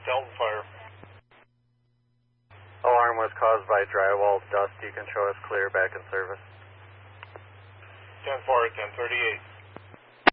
Delta Fire. Alarm was caused by drywall dust. You can show us clear back in service. 10-4, 1038.